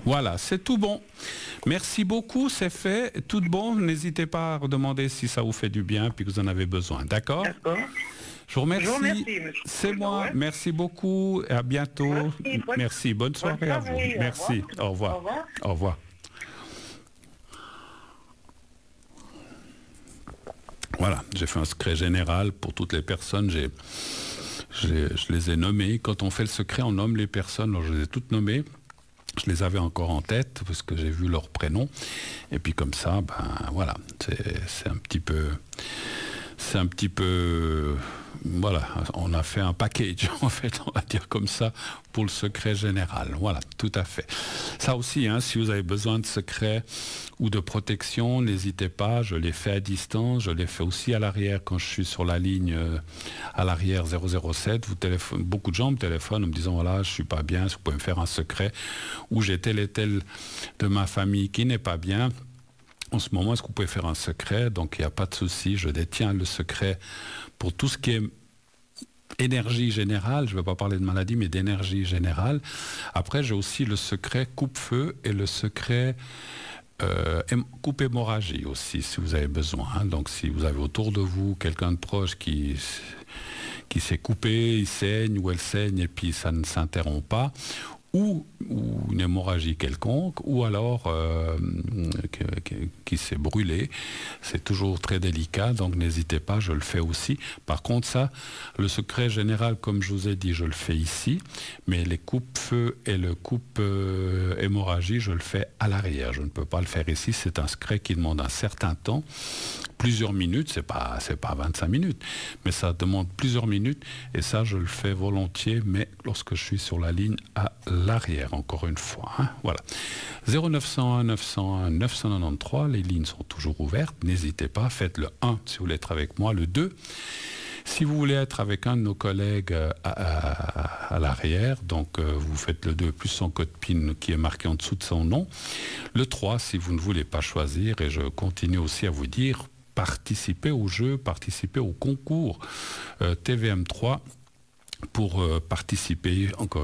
Voilà, c'est tout bon. Merci beaucoup, c'est fait. Tout bon. N'hésitez pas à redemander si ça vous fait du bien puis que vous en avez besoin. D'accord? D'accord. Je vous remercie. Je vous remercie, monsieur. C'est moi. Ouais. Merci beaucoup. Et à bientôt. Merci. Bonne soirée à vous. soirée. Merci. Au revoir. Au revoir. Au revoir. Voilà, j'ai fait un secret général pour toutes les personnes. Je les ai nommées. Quand on fait le secret, on nomme les personnes. Alors, je les ai toutes nommées. Je les avais encore en tête parce que j'ai vu leur prénom. Et puis comme ça, ben voilà, c'est un petit peu, voilà, on a fait un package en fait, on va dire comme ça, pour le secret général. Voilà, tout à fait. Ça aussi, hein, si vous avez besoin de secrets ou de protection, n'hésitez pas, je l'ai fait à distance, je l'ai fait aussi à l'arrière quand je suis sur la ligne à l'arrière 007. Beaucoup de gens me téléphonent en me disant voilà, je suis pas bien, si vous pouvez me faire un secret, ou j'ai tel et tel de ma famille qui n'est pas bien. En ce moment, est-ce que vous pouvez faire un secret? Donc, il n'y a pas de souci. Je détiens le secret pour tout ce qui est énergie générale. Je ne vais pas parler de maladie, mais d'énergie générale. Après, j'ai aussi le secret coupe-feu et le secret coupe hémorragie aussi, si vous avez besoin. Hein. Donc, si vous avez autour de vous quelqu'un de proche qui s'est coupé, il saigne ou elle saigne et puis ça ne s'interrompt pas, ou une hémorragie quelconque, ou alors qui s'est brûlé. C'est toujours très délicat, donc n'hésitez pas, je le fais aussi. Par contre, ça, le secret général, comme je vous ai dit, je le fais ici, mais les coupes-feu et le coupe-hémorragie, je le fais à l'arrière. Je ne peux pas le faire ici, c'est un secret qui demande un certain temps, plusieurs minutes, c'est pas 25 minutes, mais ça demande plusieurs minutes, et ça, je le fais volontiers, mais lorsque je suis sur la ligne à l'arrière, encore une fois. Hein, voilà. 0901 901 993, les lignes sont toujours ouvertes. N'hésitez pas, faites le 1 si vous voulez être avec moi, le 2 si vous voulez être avec un de nos collègues à l'arrière, donc vous faites le 2 plus son code PIN qui est marqué en dessous de son nom. Le 3 si vous ne voulez pas choisir, et je continue aussi à vous dire, participez au jeu, participez au concours TVM3 pour participer encore